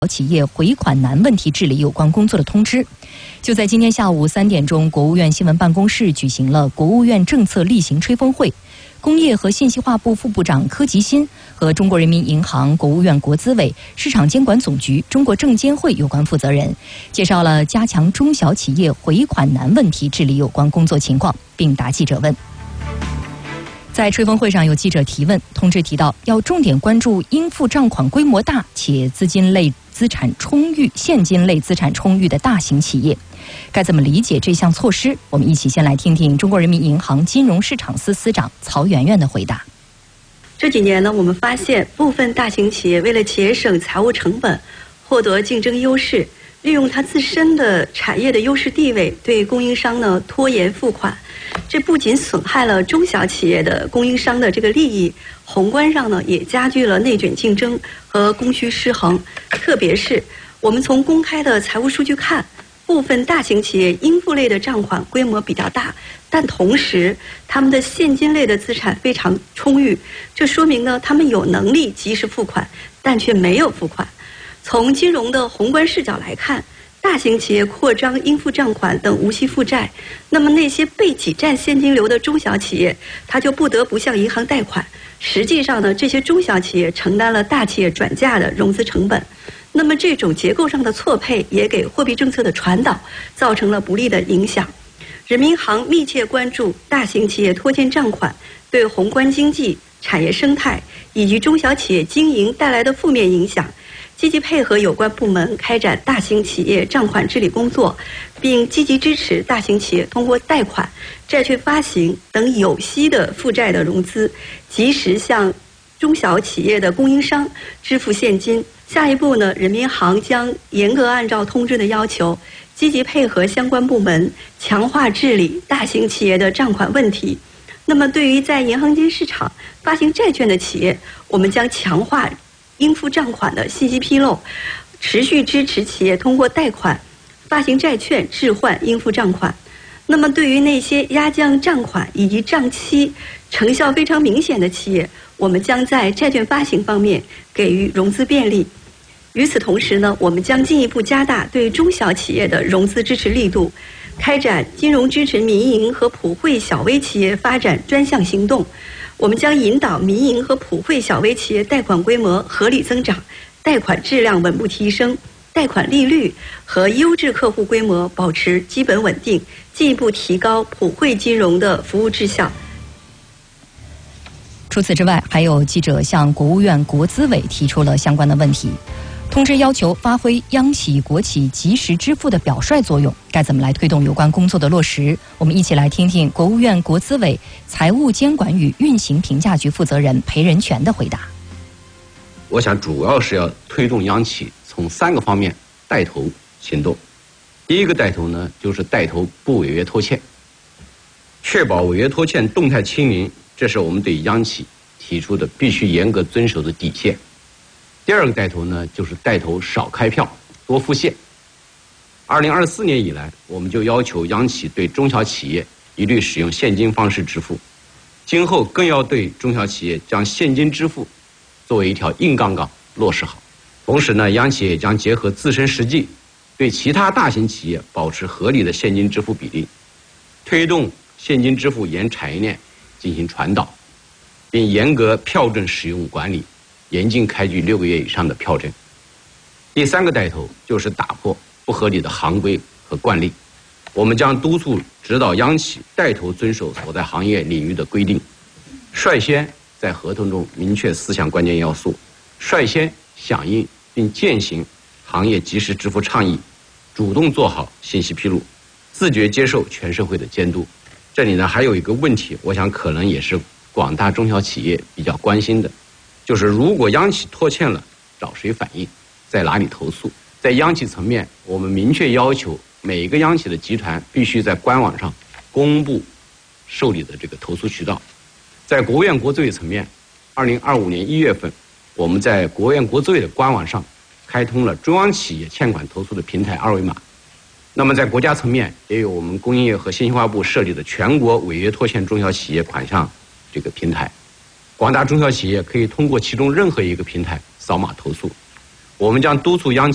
企业回款难问题治理有关工作的通知。就在今天下午3点钟，国务院新闻办公室举行了国务院政策例行吹风会。工业和信息化部副部长柯吉新和中国人民银行、国务院国资委、市场监管总局、中国证监会有关负责人介绍了加强中小企业回款难问题治理有关工作情况，并答记者问。在吹风会上，有记者提问，通知提到要重点关注应付账款规模大且现金类资产充裕的大型企业，该怎么理解这项措施？我们一起先来听听中国人民银行金融市场司司长曹媛媛的回答。 这几年呢，我们发现部分大型企业为了节省财务成本，获得竞争优势，利用它自身的产业的优势地位，对供应商呢拖延付款。这不仅损害了中小企业的供应商的这个利益，宏观上呢也加剧了内卷竞争和供需失衡。特别是我们从公开的财务数据看，部分大型企业应付类的账款规模比较大，但同时他们的现金类的资产非常充裕，这说明呢他们有能力及时付款，但却没有付款。从金融的宏观视角来看，大型企业扩张应付账款等无息负债，那么那些被挤占现金流的中小企业，他就不得不向银行贷款。实际上呢，这些中小企业承担了大企业转嫁的融资成本。那么这种结构上的错配也给货币政策的传导造成了不利的影响。人民银行密切关注大型企业拖欠账款对宏观经济、产业生态以及中小企业经营带来的负面影响，积极配合有关部门开展大型企业账款治理工作，并积极支持大型企业通过贷款、债券发行等有息的负债的融资，及时向中小企业的供应商支付现金。下一步呢，人民银行将严格按照通知的要求，积极配合相关部门，强化治理大型企业的账款问题。那么对于在银行间市场发行债券的企业，我们将强化应付账款的信息披露，持续支持企业通过贷款、发行债券置换应付账款。那么对于那些压降账款以及账期成效非常明显的企业，我们将在债券发行方面给予融资便利。与此同时呢，我们将进一步加大对中小企业的融资支持力度，开展金融支持民营和普惠小微企业发展专项行动。我们将引导民营和普惠小微企业贷款规模合理增长，贷款质量稳步提升，贷款利率和优质客户规模保持基本稳定，进一步提高普惠金融的服务质效。 除此之外，还有记者向国务院国资委提出了相关的问题。通知要求发挥央企国企及时支付的表率作用，该怎么来推动有关工作的落实？我们一起来听听国务院国资委财务监管与运行评价局负责人裴仁全的回答。 我想主要是要推动央企从3个方面带头行动。第一个带头呢，就是带头不违约拖欠，确保违约拖欠动态清零，这是我们对央企提出的必须严格遵守的底线。第二个带头呢，就是带头少开票多付现。2024年以来，我们就要求央企对中小企业一律使用现金方式支付，今后更要对中小企业将现金支付作为一条硬杠杠落实好。同时呢，央企也将结合自身实际，对其他大型企业保持合理的现金支付比例，推动现金支付沿产业链进行传导，并严格票证使用管理，严禁开具6个月以上的票证。第3个带头就是打破不合理的行规和惯例，我们将督促指导央企带头遵守所在行业领域的规定，率先在合同中明确4项关键要素，率先响应并践行行业及时支付倡议，主动做好信息披露，自觉接受全社会的监督。这里呢还有一个问题，我想可能也是广大中小企业比较关心的，就是如果央企拖欠了，找谁反映，在哪里投诉？在央企层面，我们明确要求每一个央企的集团必须在官网上公布受理的这个投诉渠道。在国务院国资委层面，2025年1月份，我们在国务院国资委的官网上开通了中央企业欠款投诉的平台2维码。那么在国家层面，也有我们工业和信息化部设立的全国违约拖欠中小企业款项这个平台，广大中小企业可以通过其中任何一个平台扫码投诉。我们将督促央企